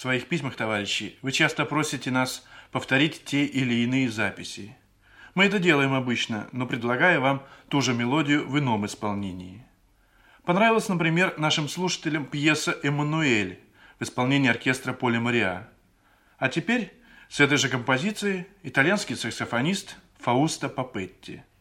своих письмах, товарищи, вы часто просите нас повторить те или иные записи. Мы это делаем обычно, но предлагая вам ту же мелодию в ином исполнении. Понравилась, например, нашим слушателям пьеса «Эммануэль» в исполнении оркестра Поля Мориа. А теперь с этой же композицией итальянский саксофонист Фаусто Папетти.